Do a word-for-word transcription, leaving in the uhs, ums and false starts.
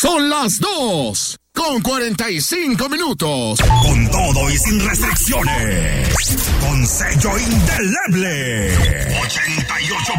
Son las dos con cuarenta y cinco minutos. Con todo y sin restricciones. Con sello indeleble. ochenta y ocho